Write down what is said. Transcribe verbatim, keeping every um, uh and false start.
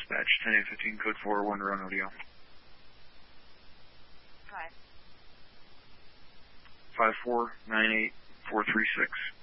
dispatch, ten eight fifteen, code four one, Roan Audio. Hi. five four nine eight four three six.